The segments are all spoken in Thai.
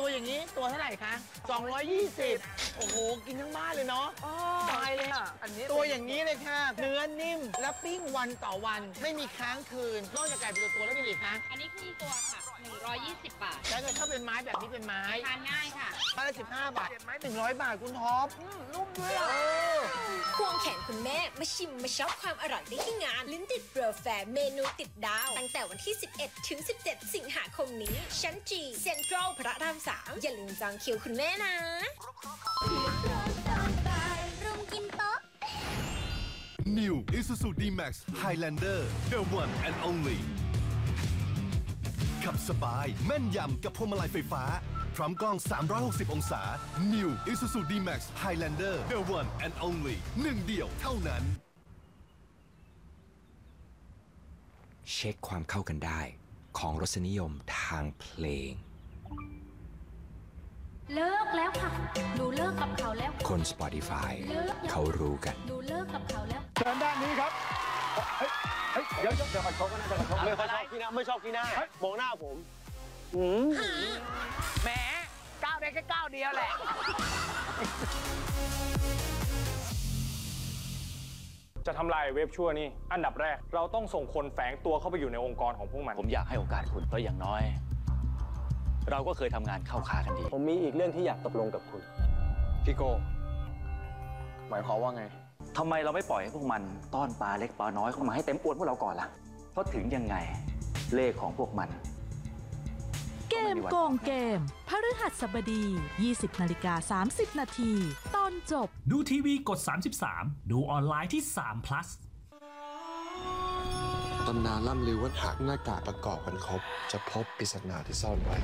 ตัวอย่างนี้ตัวเท่าไหร่คะ220โอ้โหกินทั้งบ้านเลยเนาะตายเลยอะตัวอย่างนี้เลยค่ะเนื้อนิ่มและปิ้งวันต่อวันไม่มีค้างคืนนอกจากไก่เป็นตัวแล้วมีอีกคะอันนี้ครึ่งตัวค่ะ120 บาทแล้วถ้าเป็นไม้แบบนี้เป็นไม้ทานง่ายค่ะไม้ละ15 บาทไม้100 บาทคุณท็อปนุ่มด้วยอ่ะควงแขนคุณแม่มาชิมมาช็อปความอร่อยได้ที่งานลิ้นติดเบอร์แฟร์เมนูติดดาวตั้งแต่วันที่ 11 ถึง 17 สิงหาคมนี้ชั้นจีเซ็นทรัลพระราม 3อย่าลืมจองคิวคุณแม่นะรุมกินโต๊ะ New Isuzu D-Max Highlander The One and Only ขับสบายแม่นยำกับพวงมาลัยไฟฟ้าพร้อมกล้อง360 องศา New Isuzu D-Max Highlander The One and Only หนึ่งเดียวเท่านั้นเช็คความเข้ากันได้ของรสนิยมทางเพลงเลิกแล้วค่ะหนูเลิกกับเขาแล้วคน Spotify เขารู้กันหนูเลิกกับเขาแล้วเชิญด้านนี้ครับเดี๋ยวขอชกกันนะขอชกไม่ชอบที่หน้าไม่ชอบที่หน้ามองหน้าผมแหมก้าวได้แค่ก้าวเดียวแหละจะทำลายเว็บชั่วนี่อันดับแรกเราต้องส่งคนแฝงตัวเข้าไปอยู่ในองค์กรของพวกมันผมอยากให้โอกาสคุณเพราะอย่างน้อยเราก็เคยทำงานเข้าขากันดีผมมีอีกเรื่องที่อยากตกลงกับคุณพี่โกหมายความว่าไงทำไมเราไม่ปล่อยให้พวกมันต้อนปลาเล็กปลาน้อยเข้ามาให้เต็มอวนพวกเราก่อนล่ะเพราะถึงยังไงเลขของพวกมันเกมโกงเกมพฤหัสบดี 20:30 นาทีตอนจบดูทีวีกด33ดูออนไลน์ที่3 plus ตำนานล่ำลือว่าหากหน้ากากประกอบกันครบจะพบปริศนาที่ซ่อนไว้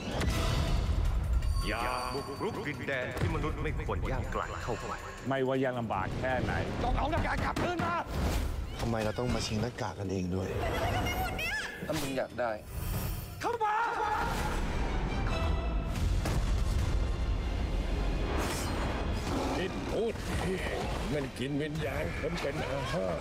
อย่าบุกรุกดินแดนที่มนุษย์ไม่ควรย่างไกลเข้าไปไม่ว่ายากลำบากแค่ไหนต้องเอาหน้ากากกลับคืนมาทำไมเราต้องมาชิงหน้ากากกันเองด้วยถ้ามึงอยากได้เข้ามานิดพูดมันกินวิญญาณคนเป็นอาหาร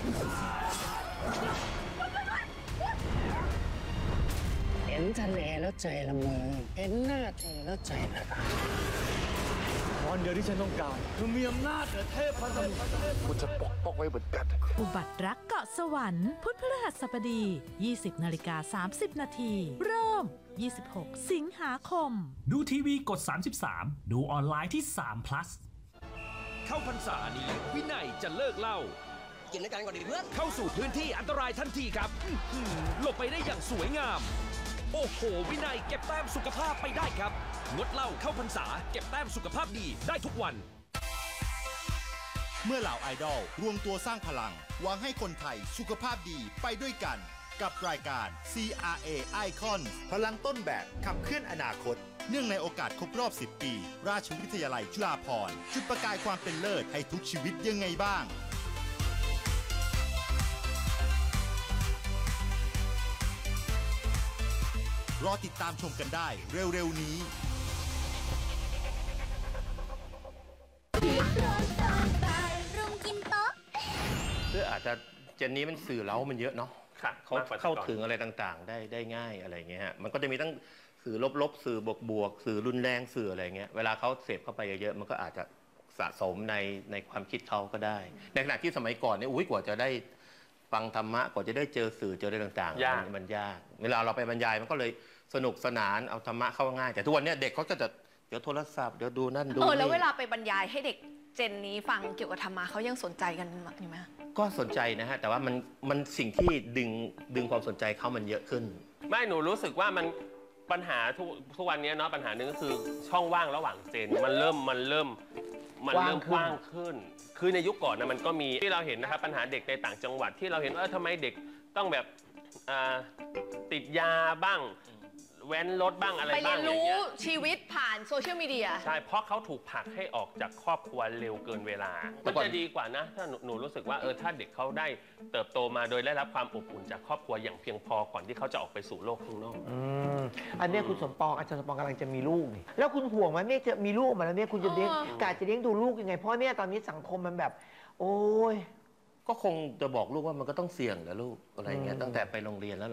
เห็นทะเลแล้วใจละเมอเห็นหน้าเธอแล้วใจละลายวันเดียวที่ฉันต้องการคือมีอำนาจเหนือเทพพันธมิตรกูจะปกป้องไว้เหมือนกันอุบัติรักเกาะสวรรค์พุธพฤหัสบดี 20:30 นาทีเริ่ม26 สิงหาคมดูทีวีกด33ดูออนไลน์ที่3 plus เข้าพรรษานี้วินัยจะเลิกเหล้ากินด้วยกันก่อนดีเพื่อนเข้าสู่พื้นที่อันตรายทันทีครับหลบไปได้อย่างสวยงามโอ้โหวินัยเก็บแต้มสุขภาพไปได้ครับงดเหล้าเข้าพรรษาเก็บแต้มสุขภาพดีได้ทุกวันเมื่อเหล่าไอดอลรวมตัวสร้างพลังหวังให้คนไทยสุขภาพดีไปด้วยกันกับรายการ CRA Icon พลังต้นแบบขับเคลื่อนอนาคตเนื่องในโอกาสครบรอบ 10 ปีราชวิทยาลัยจุฬาภรณ์จุดประกายความเป็นเลิศให้ทุกชีวิตยังไงบ้างรอติดตามชมกันได้เร็วๆนี้รุมกินโต๊ะคืออาจจะเจนนี้มันสื่อเล้ามันเยอะเนาะเขาเข้าถึงอะไรต่างๆได้ง่ายอะไรเงี้ยฮะมันก็จะมีตั้งสื่อลบๆสื่อบวกๆสื่อรุนแรงสื่ออะไรเงี้ยเวลาเขาเสพเข้าไปเยอะๆมันก็อาจจะสะสมในความคิดเขาก็ได้ในขณะที่สมัยก่อนเนี่ยกว่าจะได้ฟังธรรมะกว่าจะได้เจอสื่อเจออะไรต่างๆมันยากเวลาเราไปบรรยายมันก็เลยสนุกสนานเอาธรรมะเข้าง่ายแต่ทุกวันนี้เด็กเขาก็จะเดี๋ยวโทรศัพท์เดี๋ยวดูนั่นดูนี่แล้วเวลาไปบรรยายให้เด็กเจนนี้ฟังเกี่ยวกับธรรมะเขายังสนใจกันอยู่ไหมก็สนใจนะฮะแต่ว่ามันสิ่งที่ดึงความสนใจเขามันเยอะขึ้นไม่หนูรู้สึกว่ามันปัญหาทุกวันนี้เนาะปัญหาหนึ่งก็คือช่องว่างระหว่างเจนมันเริ่มกว้างขึ้นคือในยุคก่อนนะมันก็มีที่เราเห็นนะครับปัญหาเด็กในต่างจังหวัดที่เราเห็นว่าทำไมเด็กต้องแบบติดยาบ้างแว้นรถบ้างอะไรบ้างไปเรียนรู้ชีวิตผ่านโซเชียลมีเดียใช่เพราะเขาถูกผลักให้ออกจากครอบครัวเร็วเกินเวลามันจะดีกว่านะถ้าหนูรู้สึกว่าถ้าเด็กเขาได้เติบโตมาโดยได้รับความอบอุ่นจากครอบครัวอย่างเพียงพอก่อนที่เขาจะออกไปสู่โลกข้างนอกอันนี้คุณสมปองอาจารย์สมปองกำลังจะมีลูกนี่แล้วคุณห่วงไหมเนี่ยจะมีลูกมาแล้วเนี่ยคุณจะเลี้ยงกะจะเลี้ยงดูลูกยังไงเพราะเนี่ยตอนนี้สังคมมันแบบโอ้ยก็คงจะบอกลูกว่ามันก็ต้องเสี่ยงนะลูกอะไรเงี้ยตั้งแต่ไปโรงเรียนแล้วล่ะ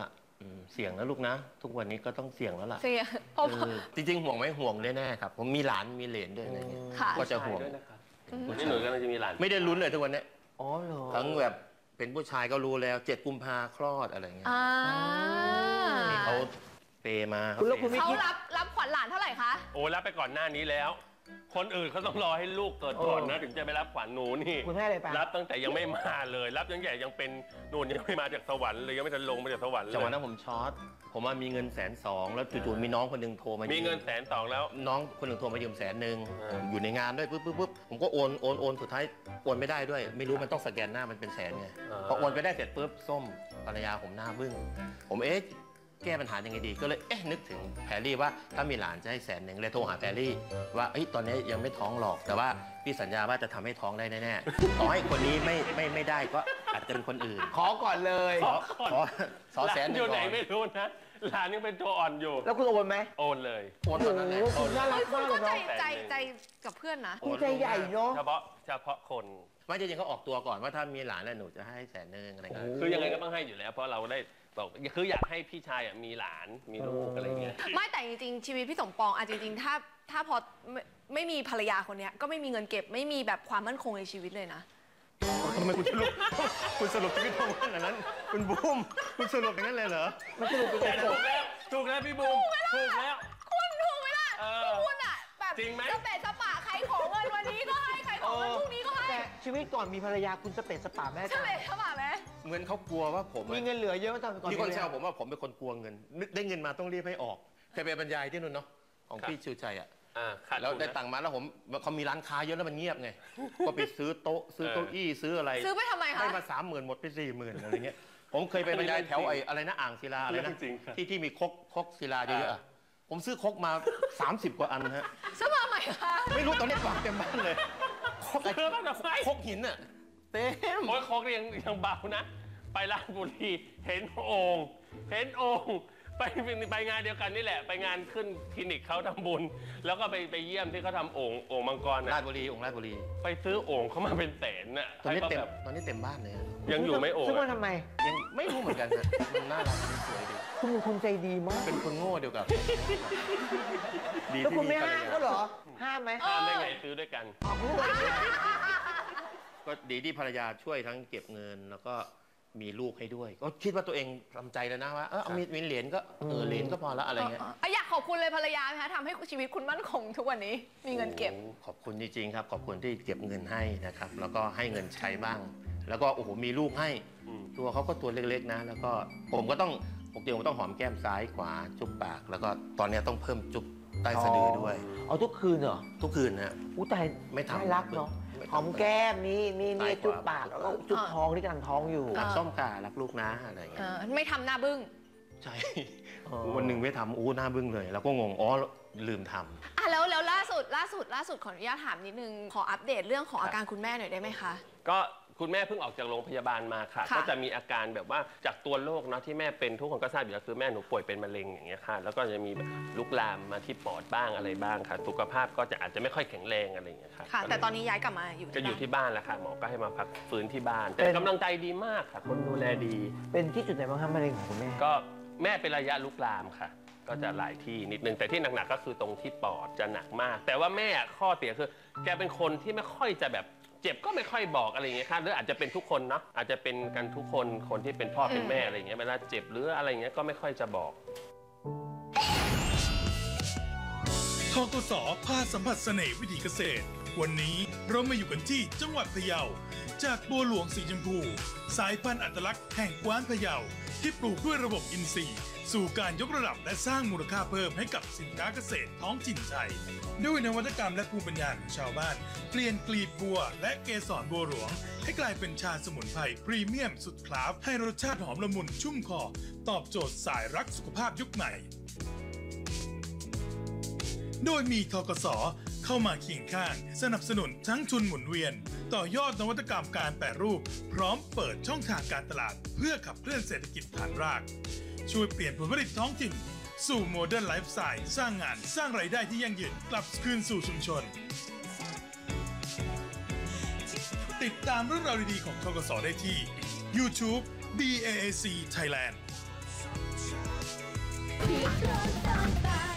เสี่ยงนะลูกนะ ทุกวันนี้ก็ต้องเสี่ยงแล้วล่ะเสี่ยงเพราะว่าจริงๆห่วงไหมห่วงแน่ๆครับผมมีหลานมีเหลนด้วยอะไรเงี้ยค่ะก็จะห่วงนี่หนูกำลังจะมีหลานไม่ได้ลุ้นเลยทุกวันนี้อ๋อเหรอทั้งแบบเป็นผู้ชายก็รู้แล้ว7 กุมภาคลอดอะไรเงี้ยอ่านี่เขาเปมาคุณแล้วคุณไม่เขาคิดรับขวัญหลานเท่าไหร่คะโอ้รับไปก่อนหน้านี้แล้ว คนอื่นเขาต้องรอให้ลูกเกิดก่อนนะถึงจะไปรับขวัญหนูนี่คุณแม่เลยไปรับตั้งแต่ยังไม่มาเลย รับตั้งแต่ยังเป็นหนูยังไม่มาจากสวรรค์เลยยังไม่ทันลงมาจากสวรรค์เลยจังหวะนั้นผมช็อตผมว่ามีเงิน120,000แล้วจู่ๆมีน้องคนหนึ่งโทรมามีมีเงิน120,000แล้วน้องคนหนึ่งโทรมายืม100,000อยู่ในงานด้วยปุ๊บผมก็โอนสุดท้ายโอนไม่ได้ด้วย ไม่รู้มันต้องสแกนหน้ามันเป็นแสนไงพอโอนไปได้เสร็จปุ๊บส้มภรรยาผมหน้าบึ้งผมแก้ปัญหายังไงดีก็เลยนึกถึงแพรรี่ว่าถ้ามีหลานจะให้100,000เลยโทรหาแพรรี่ว่าตอนนี้ยังไม่ท้องหรอกแต่ว่าพี่สัญญาว่าจะทำให้ท้องได้แน่ๆต่อให้คนนี้ไม่ได้ก็อาจจะเป็นคนอื่นขอก่อนเลยขอ100,000 หลานอยู่ไหนไม่รู้นะหลานยังเป็นตัวอ่อนอยู่แล้วคุณโอนไหมโอนเลยโอนตอนนั้นแหละโอ้โหคุณน่ารักคุมาณกเลก็ยเนาะใจกับเพื่อนนะคุณใจใหญ่เนาะเฉพาะคนไม่จริงๆเขาออกตัวก่อนว่าถ้ามีหลานแล้วหนูจะให้100,000อะไรเงี้ยคือยังไงก็ต้องให้อยู่แล้ว เพราะเราได้บอกคืออยากให้พี่ชายมีหลานมีลูกอะไรเงี้ยไม่แต่จริงๆชีวิตพี่สมปองจริงๆถ้าพอไม่มีภรรยาคนเนี้ยก็ไม่มีเงินเก็บไม่มีแบบความมั่นคงในชีวิตเลยนะทำไมคุณสรุปชีวิตผมขนาดนั้นคุณบูมคุณสรุปอย่างนั้นเลยเหรอมันสรุปเป็นถูกแล้วพี่บูมถูกแล้วคุณถูกไหมล่ะคุณอ่ะแบบจริงไหมสเปซสปะใครขอเงินวันนี้ก็ให้ใครขอเงินพรุ่งนี้ก็ให้แต่ชีวิตก่อนมีภรรยาคุณสเปซสปาแม่สจ้าเปซสปะไหมเหมือนเขากลัวว่าผมมีเงินเหลือเยอะมาทำก่อนมีคนแซวผมว่าผมเป็นคนกลัวเงินได้เงินมาต้องรีบให้ออกเคยไปบรรยายที่นู่นเนาะของพี่ชูชัยอ่ะ แล้วได้ตังค์มาแล้วเขามีร้านค้าเยอะแล้วมันเงียบไง ก็ไปซื้อโต๊ะซื้อเก้าอี้ซื้ออะไรซื้อไปทำไมคะได้มา30,000หมดไป40,000อะไรเงี้ยผมเคยไปบรรยายแถวอะไรนะอ่างศิลาอะไรนะที่มีครกศิลาเยอะๆผมซื้อครกมา30 กว่าอันฮะซื้อมาใหม่คะไม่รู้ตอนนี้กวาดเต็มบ้านเลยครกหินอ่ะเต็มโอ้ยโคกยังเบานะ ไปราชบุรีเห็นโอ่งไปงานเดียวกันนี่แหละ ไปงานขึ้นคลินิกเขาทำบุญ แล้วก็ไปเยี่ยมที่เขาทำโอ่งมังกรนะราชบุรีองค์ราชบุรีไปซื้อโอ่งเขามาเป็นแสนน่ะตอนนี้เต็มบ้านเลยยังอยู่ไหมโอ่งซื้อมาทำไมยังไม่รู้เหมือนกันฮะมันน่ารักมันสวยดีคุณเป็นคนใจดีมากเป็นคนโง่เดียวกับดีแล้วที่คุณมีไม่ภรรห้ามยาก็เหรอ ห้ามไหมห้ามได้ไงซื้อด้วยกันก็ดีที่ภรรยาช่วยทั้งเก็บเงินแล้วก็มีลูกให้ด้วย ก็คิดว่าตัวเองทำใจแล้วนะว่าเอามีเหรียญก็เหรียญก็พอละอะไรเงี้ยอยากขอบคุณเลยภรรยาไหมคะทำให้ชีวิตคุณมั่นคงทุกวันนี้มีเงินเก็บขอบคุณจริงๆครับขอบคุณที่เก็บเงินให้นะครับแล้วก็ให้เงินใช้บ้าง แล้วก็โอ้โหมีลูกให้ตัวเขาก็ตัวเล็กๆนะแล้วก็ผมก็ต้องปกติผมต้องหอมแก้มซ้ายขวาจุ๊บปาก แล้วก็ตอนนี้ต้องเพิ่มจุ๊บใต้สะดือด้วยเอาทุกคืนเหรอทุกคืนนะอู้ตายไม่ทำน่ารักเนาะหอมแก้มนี่จุ๊บปากแล้วก็จุ๊บท้องที่กำลังท้องอยู่รักส้มการักลูกนะอะไรเงี้ยไม่ทำหน้าบึ้งใช่วันหนึ่งไม่ทำหน้าบึ้งเลยแล้วก็งงลืมทำแล้วล่าสุดขออนุญาตถามนิดนึงขออัปเดตเรื่องของอาการคุณแม่หน่อยได้ไหมคะก็คุณแม่เพิ่งออกจากโรงพยาบาลมาค่ะ ก็จะมีอาการแบบว่าจากตัวโรคเนาะที่แม่เป็นทุกคนก็ทราบอยู่แล้วคือแม่หนูป่วยเป็นมะเร็งอย่างเงี้ยค่ะแล้วก็จะมีแบบลุกลามมาที่ปอดบ้างอะไรบ้างค่ะสุขภาพก็จะอาจจะไม่ค่อยแข็งแรงอะไรอย่างเงี้ยค่ะค่ะ แต่ตอนนี้ย้ายกลับมาอยู่จะอยู่ที่บ้านแล้วค่ะหมอก็ให้มาพักฟื้นที่บ้านแต่กำลังใจดีมากค่ะคนดูแลดีเป็นที่จุดไหนบ้างครับมะเร็งของคุณแม่ก็แม่เป็นระยะลุกลามค่ะ ก็จะหลายที่นิดนึงแต่ที่หนักๆก็คือตรงที่ปอดจะหนักมาก แต่ว่าแม่ข้อเสียคือแกเป็นคนที่ไม่ค่อยจะแบบเจ็บก็ไม่ค่อยบอกอะไรอย่างเงี้ยค่ะหรืออาจจะเป็นทุกคนเนาะอาจจะเป็นกันทุกคนที่เป็นพ่อเป็นแม่อะไรอย่างเงี้ยเวลาเจ็บหรืออะไรอย่างเงี้ยก็ไม่ค่อยจะบอกธกส.พาสัมผัสเสน่ห์วิถีเกษตรวันนี้เรามาอยู่กันที่จังหวัดพะเยาจากบัวหลวงสีชมพูสายพันธุ์อัตลักษณ์แห่งกว้านพะเยาที่ปลูกด้วยระบบอินทรีย์สู่การยกระดับและสร้างมูลค่าเพิ่มให้กับสินค้าเกษตรท้องถิ่นไทยด้วยนวัตกรรมและภูมิปัญญาของชาวบ้านเปลี่ยนกลีบบัวและเกสรบัวหลวงให้กลายเป็นชาสมุนไพรพรีเมียมสุดคลาสให้รสชาติหอมละมุนชุ่มคอตอบโจทย์สายรักสุขภาพยุคใหม่โดยมีธกส.เข้ามาเคียงข้างสนับสนุนทั้งทุนหมุนเวียนต่อยอดนวัตกรรมการแปรรูปพร้อมเปิดช่องทางการตลาดเพื่อขับเคลื่อนเศรษฐกิจฐานรากช่วยเปลี่ยนผลผลิตท้องถิ่นสู่โมเดิร์นไลฟ์สไตล์สร้างงานสร้างรายได้ที่ยั่งยืนกลับคืนสู่ชุมชนติดตามเรื่องราวดีๆของธกส.ได้ที่ YouTube BAAC Thailand ร้อนตามตา